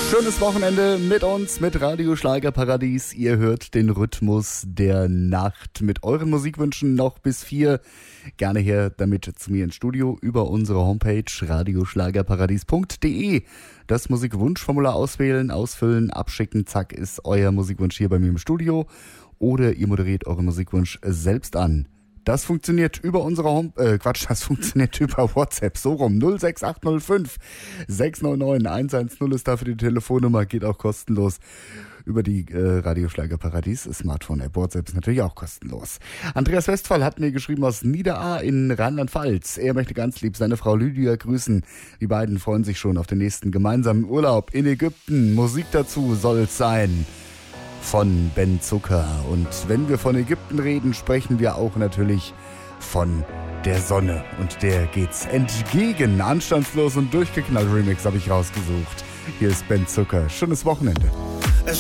Schönes Wochenende mit uns, mit Radio Schlagerparadies. Ihr hört den Rhythmus der Nacht mit euren Musikwünschen noch bis 4. Gerne her damit zu mir ins Studio über unsere Homepage radioschlagerparadies.de. Das Musikwunschformular auswählen, ausfüllen, abschicken. Zack, ist euer Musikwunsch hier bei mir im Studio. Oder ihr moderiert euren Musikwunsch selbst an. Das funktioniert über unsere das funktioniert über WhatsApp, so rum. 06805 699 110 ist dafür die Telefonnummer, geht auch kostenlos über die Radio Schlagerparadies Smartphone-App. WhatsApp ist natürlich auch kostenlos. Andreas Westphal hat mir geschrieben aus Niederahr in Rheinland-Pfalz. Er möchte ganz lieb seine Frau Lydia grüßen. Die beiden freuen sich schon auf den nächsten gemeinsamen Urlaub in Ägypten. Musik dazu soll es sein von Ben Zucker. Und wenn wir von Ägypten reden, sprechen wir auch natürlich von der Sonne. Und der geht's entgegen. Anstandslos und durchgeknallt Remix habe ich rausgesucht. Hier ist Ben Zucker. Schönes Wochenende.